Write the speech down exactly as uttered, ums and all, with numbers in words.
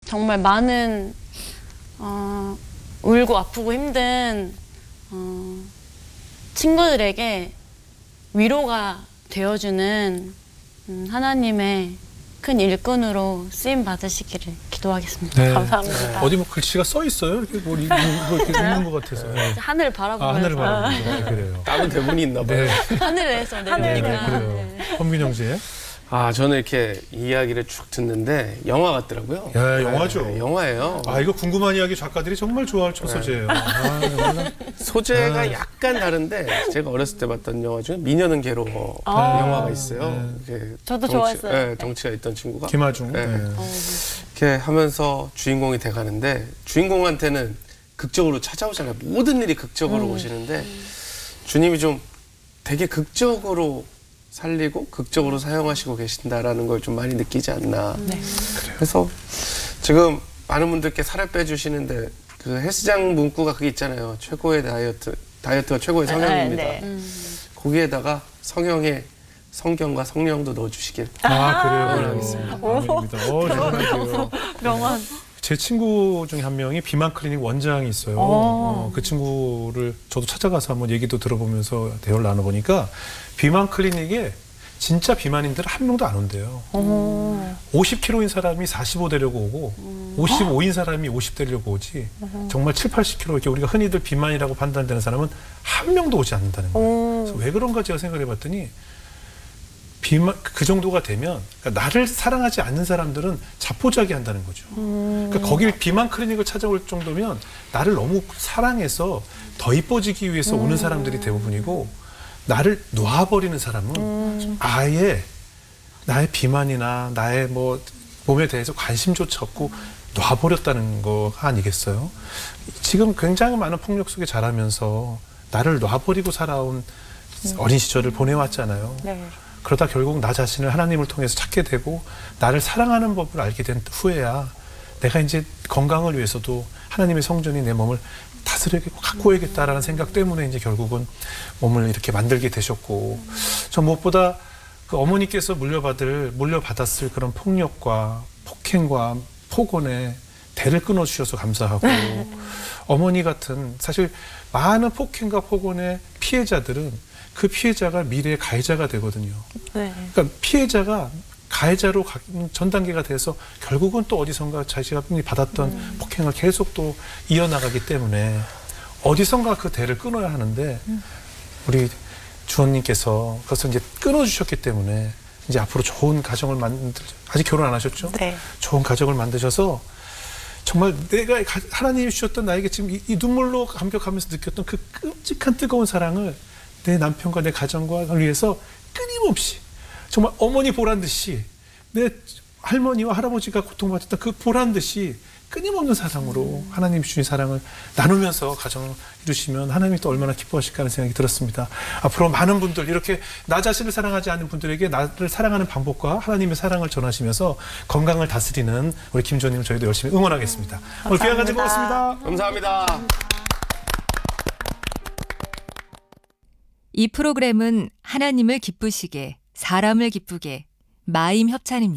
정말 많은 어, 울고 아프고 힘든 어, 친구들에게 위로가 되어주는 음, 하나님의 큰 일꾼으로 쓰임 받으시기를 기도하겠습니다. 네. 감사합니다. 어디 뭐 글씨가 써 있어요? 이렇게 뭐, 이- 뭐 이렇게 읽는 것 같아서. 네. 하늘을 바라보면서 아, 하늘을 바라보면서. 네, 그래요. 다른 대본이 있나 봐요. 네. 하늘에서 네, 내려오니까 네, 그래요. 현민영 씨. 아, 저는 이렇게 이야기를 쭉 듣는데 영화 같더라고요. 야, 영화죠. 네, 영화예요. 아, 이거 궁금한 이야기 작가들이 정말 좋아할 첫 소재예요. 아, 정말. 소재가 아. 약간 다른데 제가 어렸을 때 봤던 영화 중에 미녀는 괴로워 아. 영화가 있어요. 이렇게 저도 덩치- 좋아했어요. 네, 덩치가 있던 친구가 김하중. 네. 네. 이렇게 하면서 주인공이 돼가는데 주인공한테는 극적으로 찾아오잖아요. 모든 일이 극적으로 음. 오시는데 주님이 좀 되게 극적으로 살리고 극적으로 사용하시고 계신다라는 걸 좀 많이 느끼지 않나. 네. 그래서 지금 많은 분들께 살을 빼주시는데 그 헬스장 문구가 그게 있잖아요. 최고의 다이어트, 다이어트가 최고의 성형입니다. 네. 음. 거기에다가 성형에 성경과 성령도 넣어주시길. 아, 그래요. 응원하겠습니다. 아닙니다. 어, 대단하고요. 명언. 제 친구 중에 한 명이 비만 클리닉 원장이 있어요. 어, 그 친구를 저도 찾아가서 한번 얘기도 들어보면서 대화를 나눠보니까 비만 클리닉에 진짜 비만인들은 한 명도 안 온대요. 오십 킬로그램인 사람이 사십오 되려고 오고 오십오인 사람이 오십 되려고 오지 정말 칠, 팔십 킬로그램 이렇게 우리가 흔히들 비만이라고 판단되는 사람은 한 명도 오지 않는다는 거예요. 그래서 왜 그런가 제가 생각해 봤더니 비만 그 정도가 되면 그러니까 나를 사랑하지 않는 사람들은 자포자기 한다는 거죠. 그러니까 거길 비만 클리닉을 찾아올 정도면 나를 너무 사랑해서 더 이뻐지기 위해서 오는 사람들이 대부분이고 나를 놔버리는 사람은 아예 나의 비만이나 나의 뭐 몸에 대해서 관심조차 없고 놔버렸다는 거 아니겠어요? 지금 굉장히 많은 폭력 속에 자라면서 나를 놔버리고 살아온 어린 시절을 보내왔잖아요. 네. 그러다 결국 나 자신을 하나님을 통해서 찾게 되고 나를 사랑하는 법을 알게 된 후에야 내가 이제 건강을 위해서도 하나님의 성전이 내 몸을 다스리고 가꾸어야겠다라는 생각 때문에 이제 결국은 몸을 이렇게 만들게 되셨고 저 무엇보다 그 어머니께서 물려받을 물려받았을 그런 폭력과 폭행과 폭언에 대를 끊어주셔서 감사하고 어머니 같은 사실 많은 폭행과 폭언의 피해자들은 그 피해자가 미래의 가해자가 되거든요. 네. 그러니까 피해자가 가해자로 전 단계가 돼서 결국은 또 어디선가 자신이 받았던 음. 폭행을 계속 또 이어나가기 때문에 어디선가 그 대를 끊어야 하는데 음. 우리 주원님께서 그것을 이제 끊어주셨기 때문에 이제 앞으로 좋은 가정을 만들 아직 결혼 안 하셨죠? 네. 좋은 가정을 만드셔서 정말 내가 하나님이 주셨던 나에게 지금 이, 이 눈물로 감격하면서 느꼈던 그 끔찍한 뜨거운 사랑을 내 남편과 내 가정과 위해서 끊임없이 정말 어머니 보란 듯이 내 할머니와 할아버지가 고통받았던 그 보란 듯이 끊임없는 사랑으로 하나님 주신 사랑을 나누면서 가정을 이루시면 하나님이 또 얼마나 기뻐하실까 하는 생각이 들었습니다. 앞으로 많은 분들 이렇게 나 자신을 사랑하지 않는 분들에게 나를 사랑하는 방법과 하나님의 사랑을 전하시면서 건강을 다스리는 우리 김주원님을 저희도 열심히 응원하겠습니다. 오늘 귀한 간증 고맙습니다. 감사합니다. 이 프로그램은 하나님을 기쁘시게, 사람을 기쁘게, 마임 협찬입니다.